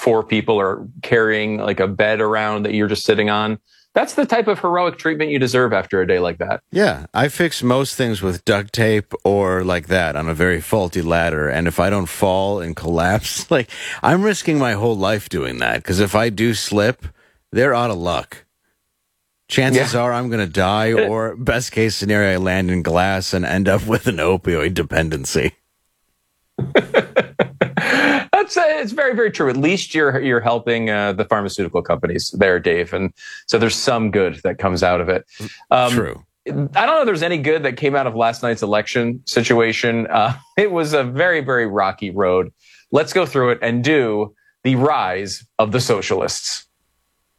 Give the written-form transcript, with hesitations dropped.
4 people are carrying like a bed around that you're just sitting on. That's the type of heroic treatment you deserve after a day like that. Yeah, I fix most things with duct tape or like that on a very faulty ladder. And if I don't fall and collapse, like I'm risking my whole life doing that. Because if I do slip, they're out of luck. Chances are I'm going to die, or best case scenario, I land in glass and end up with an opioid dependency. It's very, very true. At least you're helping the pharmaceutical companies there, Dave, and so there's some good that comes out of it. True. I don't know if there's any good that came out of last night's election situation. It was a very, very rocky road. Let's go through it and do the rise of the socialists.